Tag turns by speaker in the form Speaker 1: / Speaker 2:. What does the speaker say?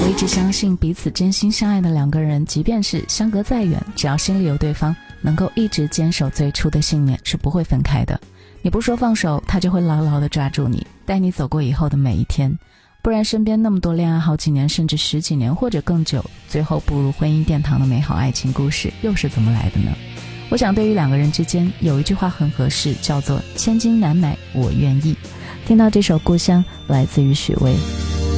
Speaker 1: 我一直相信彼此真心相爱的两个人，即便是相隔再远，只要心里有对方，能够一直坚守最初的信念，是不会分开的。你不说放手，他就会牢牢地抓住你，带你走过以后的每一天。不然身边那么多恋爱好几年甚至10几年或者更久，最后步入婚姻殿堂的美好爱情故事又是怎么来的呢？我想对于两个人之间有一句话很合适，叫做千金难买我愿意。听到这首故乡，来自于许巍。